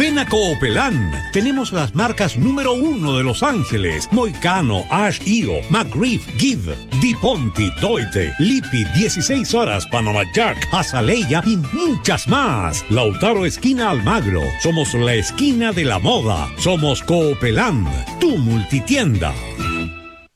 Ven a Coopelán. Tenemos las marcas número 1 de Los Ángeles: Moicano, Ash Io, McGriff, Give, Di Ponti, Doite, Lippi, 16 horas, Panama Jack, Azaleia y muchas más. Lautaro esquina Almagro. Somos la esquina de la moda. Somos Coopelán, tu multitienda.